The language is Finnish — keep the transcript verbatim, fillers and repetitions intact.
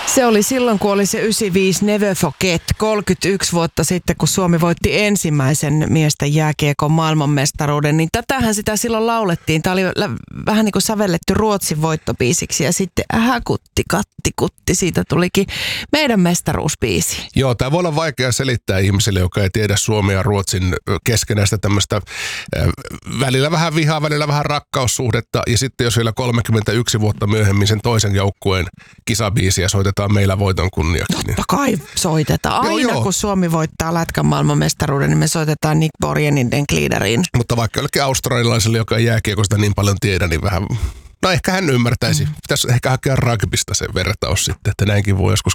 Se oli silloin, kun oli se yhdeksänkymmentäviisi Never Forget, kolmekymmentäyksi vuotta sitten, kun Suomi voitti ensimmäisen miesten jääkiekon maailmanmestaruuden, niin tätähän sitä silloin laulettiin. Tämä oli vähän niin kuin sävelletty Ruotsin voittobiisiksi ja sitten ähäkutti, katti, kutti, siitä tulikin meidän mestaruusbiisi. Joo, tämä voi olla vaikea selittää ihmisille, joka ei tiedä Suomen ja Ruotsin keskenäistä tämmöistä äh, välillä vähän vihaa, välillä vähän rakkaussuhdetta ja sitten jos vielä kolmekymmentäyksi vuotta myöhemmin sen toisen joukkueen kisabiisiä soitetaan meillä voiton kunniaksi. Totta kai soitetaan. Aina joo, joo. kun Suomi voittaa lätkän maailmanmestaruuden, niin me soitetaan Nick Borgenin Den Gliederin. Mutta vaikka jollekin australialaiselle, joka ei jääkiekosta niin paljon tiedä, niin vähän... No ehkä hän ymmärtäisi. Mm. Pitäisi ehkä hakea rugbysta sen vertaus sitten, että näinkin voi joskus